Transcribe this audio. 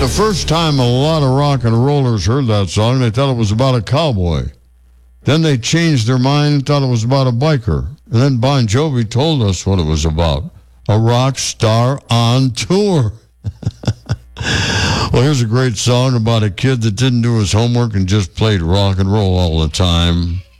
The first time a lot of rock and rollers heard that song, they thought it was about a cowboy. Then they changed their mind and thought it was about a biker. And then Bon Jovi told us what it was about. A rock star on tour. Well, here's a great song about a kid that didn't do his homework and just played rock and roll all the time.